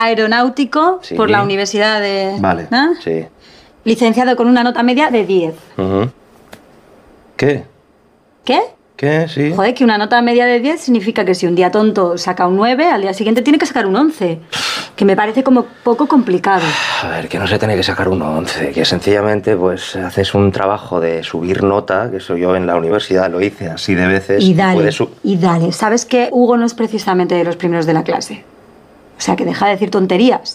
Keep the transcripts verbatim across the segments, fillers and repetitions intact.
aeronáutico sí. por la Universidad de... Vale, ¿no? sí. Licenciado con una nota media de diez. Uh-huh. ¿Qué? ¿Qué? ¿Qué? Sí. Joder, que una nota media de diez significa que si un día tonto saca un nueve, al día siguiente tiene que sacar un once. Que me parece como poco complicado. A ver, que no se tiene que sacar un once, que sencillamente pues haces un trabajo de subir nota, que eso yo en la universidad lo hice así de veces. Y dale, puedes y dale. ¿Sabes que Hugo no es precisamente de los primeros de la clase? O sea, que deja de decir tonterías.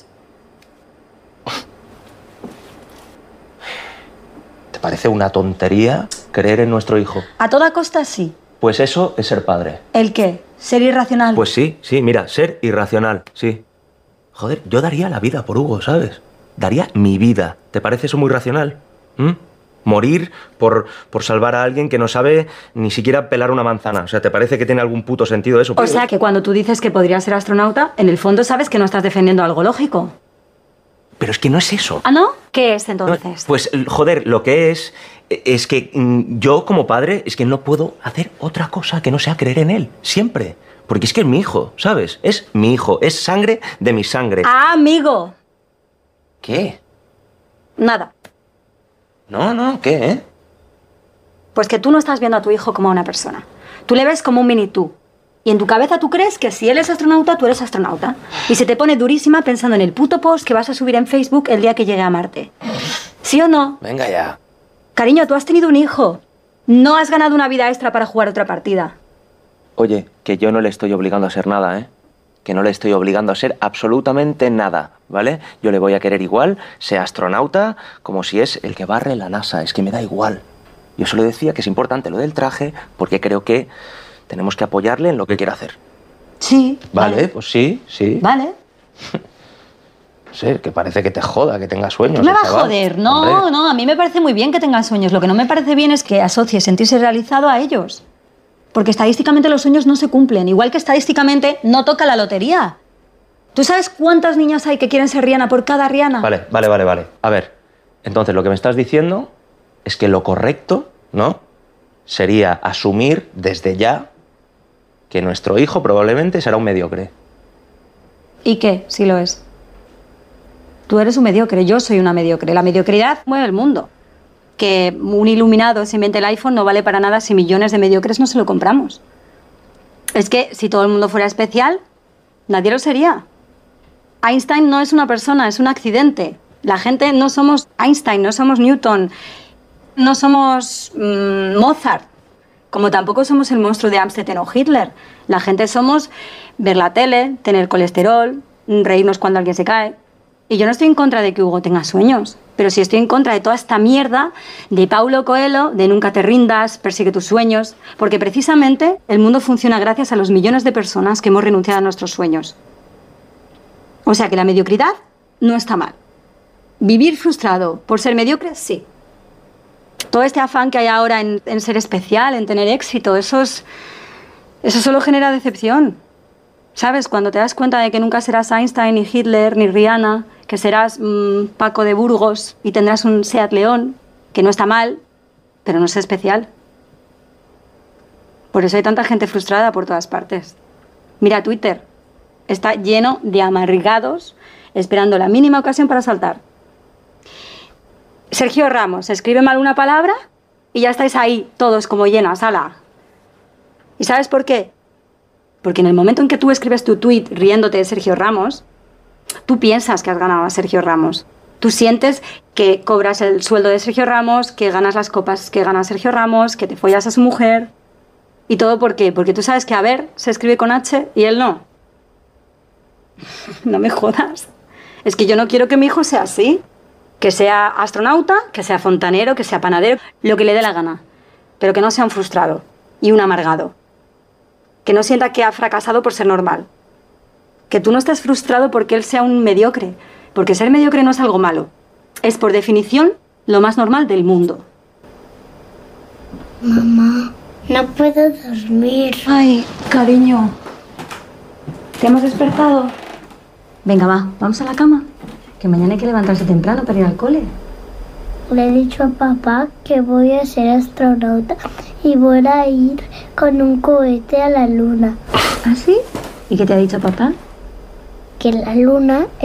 ¿Te parece una tontería creer en nuestro hijo? A toda costa sí. Pues eso es ser padre. ¿El qué? ¿Ser irracional? Pues sí, sí, mira, ser irracional, sí. Joder, yo daría la vida por Hugo, ¿sabes? Daría mi vida. ¿Te parece eso muy racional? ¿Mm? Morir por, por salvar a alguien que no sabe ni siquiera pelar una manzana. O sea, ¿te parece que tiene algún puto sentido eso? O sea, que cuando tú dices que podría ser astronauta, en el fondo sabes que no estás defendiendo algo lógico. Pero es que no es eso. ¿Ah, no? ¿Qué es entonces? No, pues, joder, lo que es, es que mm, yo como padre es que no puedo hacer otra cosa que no sea creer en él, siempre. Porque es que es mi hijo, ¿sabes? Es mi hijo, es sangre de mi sangre. Ah, amigo. ¿Qué? Nada. No, no, ¿qué, eh? Pues que tú no estás viendo a tu hijo como a una persona. Tú le ves como un mini tú. Y en tu cabeza tú crees que si él es astronauta, tú eres astronauta. Y se te pone durísima pensando en el puto post que vas a subir en Facebook el día que llegue a Marte. ¿Sí o no? Venga ya. Cariño, tú has tenido un hijo. No has ganado una vida extra para jugar otra partida. Oye, que yo no le estoy obligando a ser nada, ¿eh? Que no le estoy obligando a ser absolutamente nada, ¿vale? Yo le voy a querer igual, sea astronauta, como si es el que barre la NASA. Es que me da igual. Yo solo decía que es importante lo del traje porque creo que tenemos que apoyarle en lo que quiera hacer. Sí. Vale, Vale, pues sí, sí. Vale. No sé, que parece que te joda, que tengas sueños. ¿Qué me va a chaval. joder? No, Hombre. no, a mí me parece muy bien que tengan sueños. Lo que no me parece bien es que asocies sentirse realizado a ellos. Porque estadísticamente los sueños no se cumplen. Igual que estadísticamente no toca la lotería. ¿Tú sabes cuántas niñas hay que quieren ser Rihanna por cada Rihanna? Vale, vale, vale, vale. A ver, entonces lo que me estás diciendo es que lo correcto, ¿no? Sería asumir desde ya que nuestro hijo probablemente será un mediocre. ¿Y qué? Si lo es. Tú eres un mediocre, yo soy una mediocre. La mediocridad mueve el mundo. Que un iluminado se invente el iPhone no vale para nada si millones de mediocres no se lo compramos. Es que si todo el mundo fuera especial, nadie lo sería. Einstein no es una persona, es un accidente. La gente no somos Einstein, no somos Newton, no somos mmm, Mozart, como tampoco somos el monstruo de Amstetten o Hitler. La gente somos ver la tele, tener colesterol, reírnos cuando alguien se cae. Y yo no estoy en contra de que Hugo tenga sueños, pero sí estoy en contra de toda esta mierda de Paulo Coelho, de nunca te rindas, persigue tus sueños, porque precisamente el mundo funciona gracias a los millones de personas que hemos renunciado a nuestros sueños. O sea que la mediocridad no está mal. Vivir frustrado por ser mediocre, sí. Todo este afán que hay ahora en, en ser especial, en tener éxito, eso es, eso solo genera decepción. ¿Sabes? Cuando te das cuenta de que nunca serás Einstein, ni Hitler, ni Rihanna, que serás mmm, Paco de Burgos y tendrás un Seat León, que no está mal, pero no es especial. Por eso hay tanta gente frustrada por todas partes. Mira Twitter, está lleno de amargados esperando la mínima ocasión para saltar. Sergio Ramos escribe mal una palabra y ya estáis ahí, todos como llenas, ala. ¿Y sabes por qué? Porque en el momento en que tú escribes tu tuit riéndote de Sergio Ramos, tú piensas que has ganado a Sergio Ramos. Tú sientes que cobras el sueldo de Sergio Ramos, que ganas las copas que gana Sergio Ramos, que te follas a su mujer. ¿Y todo por qué? Porque tú sabes que a ver se escribe con H y él no. No me jodas. Es que yo no quiero que mi hijo sea así. Que sea astronauta, que sea fontanero, que sea panadero, lo que le dé la gana. Pero que no sea un frustrado y un amargado. Que no sienta que ha fracasado por ser normal. Que tú no estés frustrado porque él sea un mediocre. Porque ser mediocre no es algo malo. Es, por definición, lo más normal del mundo. Mamá, no puedo dormir. Ay, cariño. ¿Te hemos despertado? Venga, va, vamos a la cama. Que mañana hay que levantarse temprano para ir al cole. Le he dicho a papá que voy a ser astronauta y voy a ir con un cohete a la luna. ¿Ah, sí? ¿Y qué te ha dicho papá? que la luna